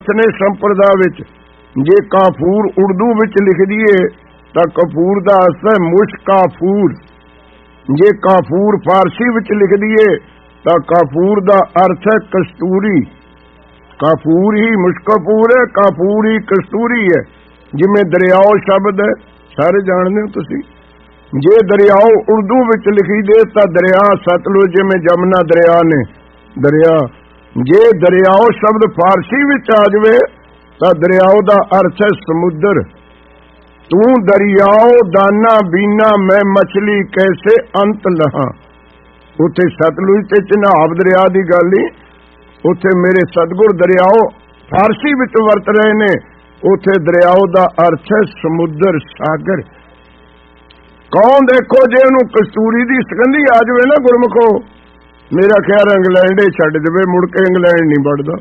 ने संप्रदा विच जे काफूर उर्दू विच लिख दिए तो कपूर का अर्थ है मुशकाफूर। जे काफूर फारसी विच लिख दिए तो काफूर का अर्थ है कस्तूरी। काफूर ही मुशकाफूर है, काफूर ही कस्तूरी है। जिमें दरियाओ शब्द है सारे जानते हो तुसी। जे दरियाओ उर्दू विच लिखी दे तो दरिया सतलुज जिमें जमुना दरिया ने दरिया। जे दरियाओ शब्द फारसी विच आ जाए तो दरियाओ का अर्थ है समुद्र। तू दरियाओ दाना बीना मैं मछली कैसे अंत लहा। उथे सतलुज ते चिनाब दरिया की गल ही, उथे मेरे सतगुर दरियाओ फारसी विच वरत रहे ने। उथे दरियाओ का अर्थ है समुद्र सागर। कौन देखो जे उन्होंने कस्तूरी की सुगंधी आ जाए ना गुरमुखो, मेरा ख्याल इंग्लैंड छड्ड देवे, मुड़ के इंग्लैंड नहीं बढ़ता।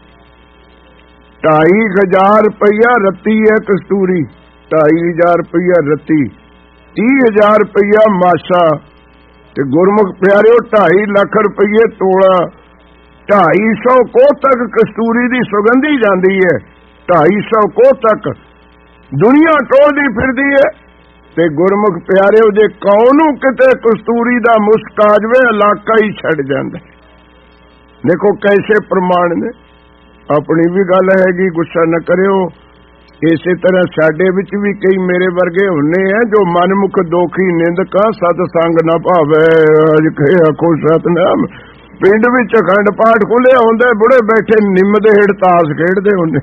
2500 रुपया रत्ती है कस्तूरी, 2500 रुपया रत्ती, 30,000 रुपया मासा। ते गुरमुख प्यारिओ 2.5 लाख रुपये तोला। 250 कोह तक कस्तूरी की सुगंधी जाती है। 250 कोह तक दुनिया टोलदी फिरदी है। ते गुरमुख प्यारे जे कौनू किते कस्तूरी दा मुस्क आ जाए इलाका ही छड़ जांदा। देखो कैसे प्रमाण ने। अपनी भी गल हैगी, गुस्सा न करियो। इसे तरह साडे विच भी कई मेरे वर्गे हुन्ने हैं जो मनमुख दोखी निंदका सतसंग न भावे। अज कहे आखो सतनाम। पिंड विच अखंड पाठ खुलिया हुंदा, बुढ़े बैठे निम दे हेठ ताश खेडदे हुंदे।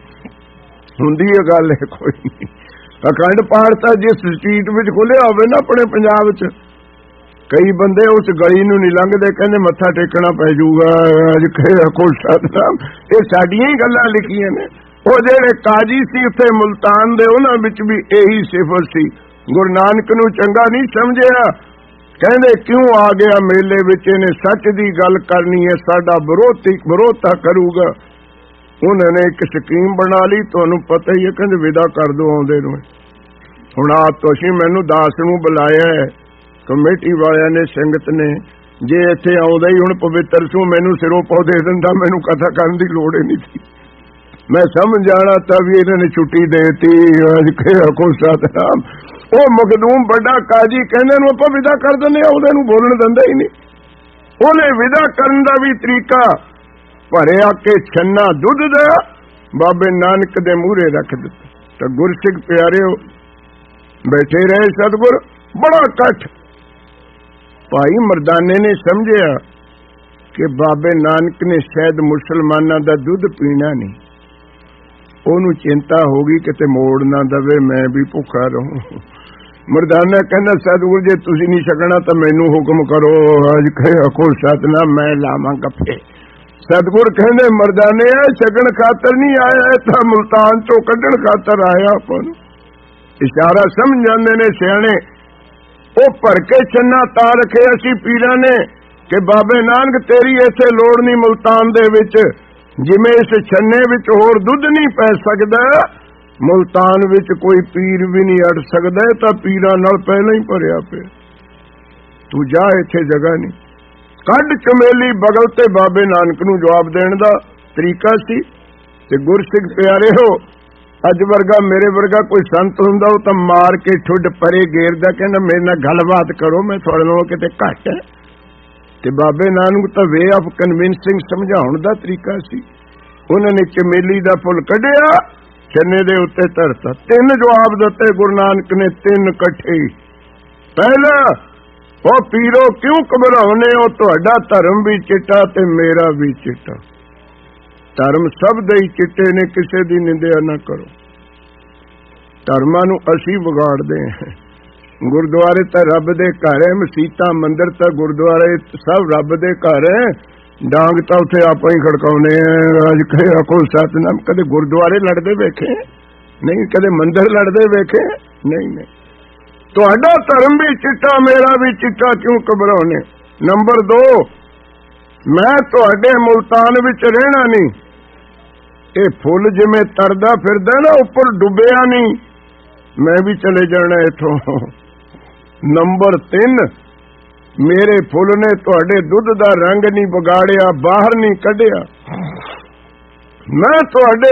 हुंदी है गल है कोई नहीं। अखंड पाठ तो जिस स्ट्रीट में खुलिया होवे ना अपने पंजाब च, कई बंदे उस गली नूं नहीं लंघदे, कहंदे मत्था टेकना पै जाऊगा। अज कहे आखो सतनाम। ये साडियां ही गल्लां लिखियां ने। वो जेड़े काजी सी उत्थे मुल्तान दे उन्हां विच भी यही सिफत सी। गुरु नानक नूं चंगा नहीं समझिया, कहंदे क्यों आ गया मेले विच, इहने सच दी गल करनी है, साडा विरोधा करूगा। उन्होंने एक स्कीम बना ली, तुहानूं पता ही है, कहंदे विदा कर दो आउंदे नूं। हुण आप तुसीं मैनूं दास नूं बुलाया है, कमेटी वालियां ने संगत ने, जे इत्थे आउंदा ही हुण पवित्र सू मैनूं सिरों पाउ दे दिंदा, मैनूं कथा करन दी लोड़ ही नहीं थी। मैं समझ जाना था भी इन्हां ने छुट्टी देती। अज कहे आखो सतनाम। वो मखदूम बड़ा काजी कहंदे नूं आपां विदा कर दिंदे, उहदे नूं बोलण दिंदा ही नहीं। उहने विदा करन दा भी तरीका भरिया के छन्ना दुध दा बाबे नानक दे मूहरे रख दिता। तो गुरसिख प्यारिओ बैठे रहे सतगुर, बड़ा कठ। भाई मरदाने ने समझिया कि बाबे नानक ने शायद मुसलमाना दा दुध पीना नहीं। ओनू चिंता होगी किते मोड़ ना दवे, मैं भी भुखा रहूं। मरदाना कहना सतगुर जे तुसी नहीं सकना तो मैनू हुक्म करो। अज कहे आखो सतनाम, मैं लावां गप्फे। सतगुर कहने मरदाने छकण खातर नहीं आया, था मुल्तान चो कढ़ण खातर आया। अपन इशारा समझ जाते ने सियाणे। वो भर के छन्ना ता रखे असी पीरां ने कि बाबे नानक तेरी इत्थे लोड़ नहीं मुल्तान दे विच। जिवें इस छन्ने विच होर दुध नहीं पै सकदा, मुल्तान विच कोई पीर भी नहीं अड़ सकदा। तां पीरां नाल पहलां ही भरिया पिया। तू जा, इत्थे जगह नहीं। कढ़ चमेली बगल ते बाबे नानक नूं जवाब देण दा तरीका सी। ते गुरसिख प्यारे हो, अज वर्गा मेरे वर्गा कोई संत हुंदा वो तां मार के ठुड परे घेरदा, कहंदा मेरे नाल गलबात करो, मैं तुहाडे नालों किते घट है। ते बाबे नानक तां वे ऑफ कन्विंसिंग समझाउण दा तरीका सी। उन्हां ने चमेली दा फुल कढ़िया, छन्ने दे उत्ते धरता। 3 जवाब दिते गुरु नानक ने, 3 इकट्ठे। पहला, ओ पीरो क्यों घबराउने हो, तुहाडा धर्म भी चिट्टा ते मेरा भी चिट्टा। धर्म सब दे चिट्टे ने, किसे दी निंदिया ना करो। धर्मां नूं असीं विगाड़दे हैं। गुरुद्वारे तां रब दे घर है, मसीतां मंदिर तां गुरुद्वारे सब रब दे घर है। डांग तां उत्थे आपां ही खड़काउने हैं। अज कहे आखो सतनाम। कदे गुरुद्वारे लड़दे वेखे नहीं, कदे मंदिर लड़दे वेखे नहीं। तुहाडा धर्म भी चिट्टा मेरा भी चिट्टा, क्यों घबराउने। नंबर 2, मैं तुहाडे मुल्तान विच रहना नहीं। ये फुल जिवें तरदा फिरदा ना उपर डुबिया नहीं, मैं भी चले जाना इथों। नंबर 3, मेरे फुल ने तुहाडे दुध दा रंग नहीं बिगाड़िया, बाहर नहीं कढ़िया। ਮੈਂ ਤੁਹਾਡੇ